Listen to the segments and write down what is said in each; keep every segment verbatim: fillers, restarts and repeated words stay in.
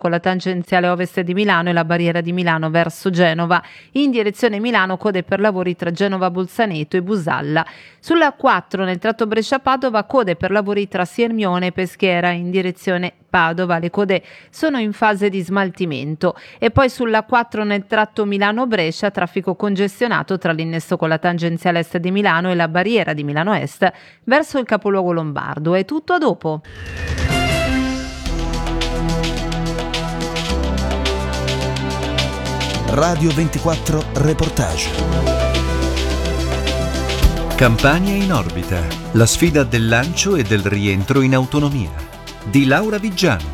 con la tangenziale ovest di Milano e la barriera di Milano verso Genova. In direzione Milano code per lavori tra Genova Bolzaneto e Busalla. Sulla quattro nel tratto Brescia-Padova code per lavori tra Siermione e Peschiera in direzione Padova. Le code sono in fase di smaltimento. E poi sulla quattro nel tratto Milano-Brescia traffico congestionato tra l'innesto con la tangenziale est di Milano e la barriera di Milano Est verso il capoluogo lombardo. È tutto, a dopo. Radio ventiquattro Reportage. Campania in orbita, la sfida del lancio e del rientro in autonomia, di Laura Viggiano.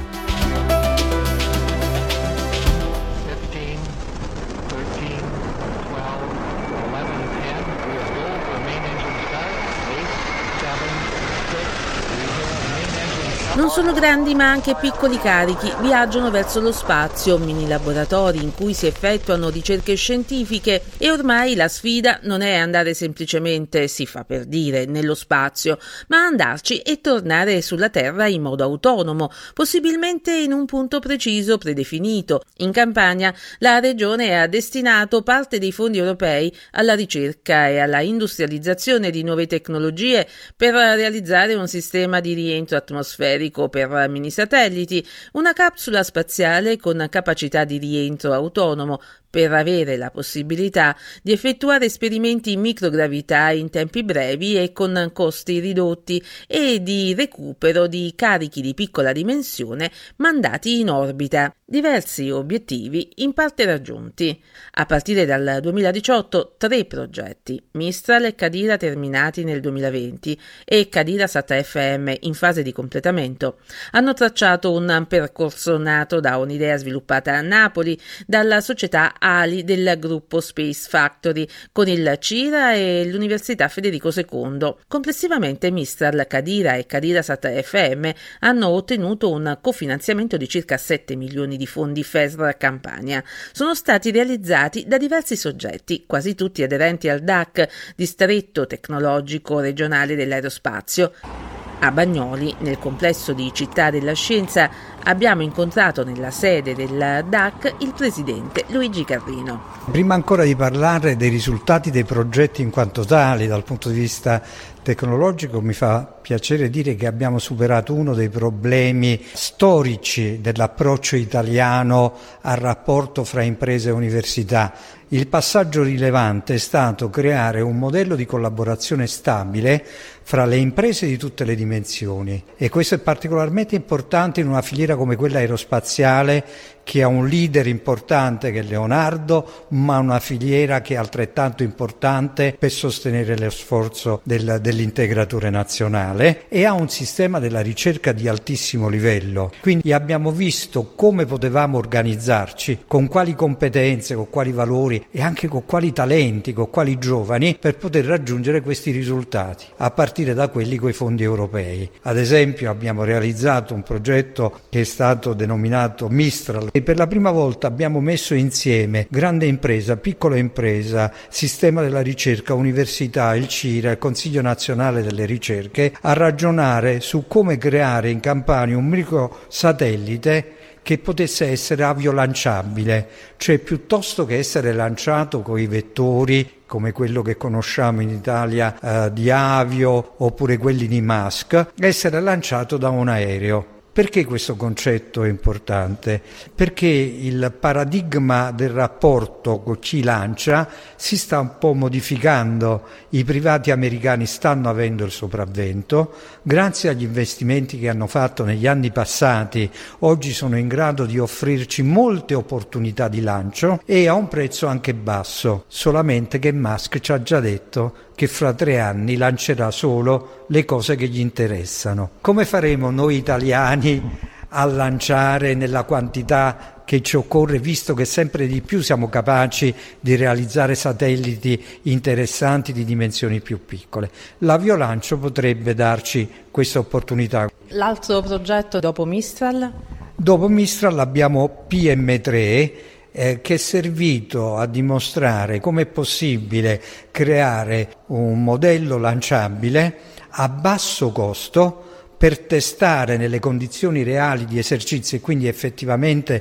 Non sono grandi ma anche piccoli carichi, viaggiano verso lo spazio, mini laboratori in cui si effettuano ricerche scientifiche e ormai la sfida non è andare semplicemente, si fa per dire, nello spazio, ma andarci e tornare sulla Terra in modo autonomo, possibilmente in un punto preciso predefinito. In Campania la Regione ha destinato parte dei fondi europei alla ricerca e alla industrializzazione di nuove tecnologie per realizzare un sistema di rientro atmosferico per mini satelliti, una capsula spaziale con capacità di rientro autonomo per avere la possibilità di effettuare esperimenti in microgravità in tempi brevi e con costi ridotti e di recupero di carichi di piccola dimensione mandati in orbita. Diversi obiettivi in parte raggiunti. A partire dal duemiladiciotto tre progetti, Mistral e Cadira terminati nel duemilaventi e Cadira Sat F M in fase di completamento, hanno tracciato un percorso nato da un'idea sviluppata a Napoli dalla società Ali del gruppo Space Factory con il CIRA e l'Università Federico secondo. Complessivamente Mistral, Cadira e Cadira Sat F M hanno ottenuto un cofinanziamento di circa sette milioni di fondi F E S R Campania. Sono stati realizzati da diversi soggetti, quasi tutti aderenti al D A C, Distretto Tecnologico Regionale dell'Aerospazio. A Bagnoli, nel complesso di Città della Scienza, abbiamo incontrato nella sede del D A C il presidente Luigi Carrino. Prima ancora di parlare dei risultati dei progetti in quanto tali, dal punto di vista tecnologico, mi fa piacere dire che abbiamo superato uno dei problemi storici dell'approccio italiano al rapporto fra imprese e università. Il passaggio rilevante è stato creare un modello di collaborazione stabile fra le imprese di tutte le dimensioni, e questo è particolarmente importante in una filiera come quella aerospaziale, che ha un leader importante che è Leonardo, ma una filiera che è altrettanto importante per sostenere lo sforzo del, dell'integratore nazionale, e ha un sistema della ricerca di altissimo livello. Quindi abbiamo visto come potevamo organizzarci, con quali competenze, con quali valori e anche con quali talenti, con quali giovani, per poter raggiungere questi risultati, a partire da quelli coi fondi europei. Ad esempio abbiamo realizzato un progetto che è stato denominato Mistral, e per la prima volta abbiamo messo insieme grande impresa, piccola impresa, sistema della ricerca, università, il CIRA, il Consiglio Nazionale delle Ricerche, a ragionare su come creare in Campania un microsatellite che potesse essere aviolanciabile, cioè piuttosto che essere lanciato con i vettori come quello che conosciamo in Italia eh, di Avio oppure quelli di Musk, essere lanciato da un aereo. Perché questo concetto è importante? Perché il paradigma del rapporto con chi lancia si sta un po' modificando. I privati americani stanno avendo il sopravvento, grazie agli investimenti che hanno fatto negli anni passati. Oggi sono in grado di offrirci molte opportunità di lancio e a un prezzo anche basso, solamente che Musk ci ha già detto che fra tre anni lancerà solo le cose che gli interessano. Come faremo noi italiani a lanciare nella quantità che ci occorre, visto che sempre di più siamo capaci di realizzare satelliti interessanti di dimensioni più piccole? L'aviolancio potrebbe darci questa opportunità. L'altro progetto dopo Mistral? Dopo Mistral abbiamo P M tre, Eh, che è servito a dimostrare come è possibile creare un modello lanciabile a basso costo per testare nelle condizioni reali di esercizio e quindi effettivamente